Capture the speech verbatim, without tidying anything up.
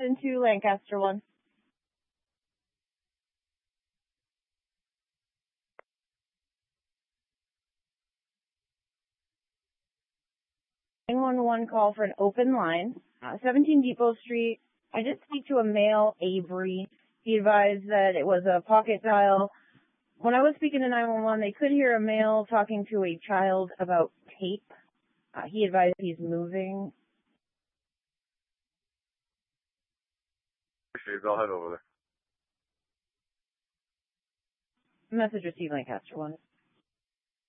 Into Lancaster one. nine one one call for an open line. Uh, seventeen Depot Street. I did speak to a male, Avery. He advised that it was a pocket dial. When I was speaking to nine one one, they could hear a male talking to a child about tape. Uh, he advised he's moving. I'll head over there. Message received, Lancaster one.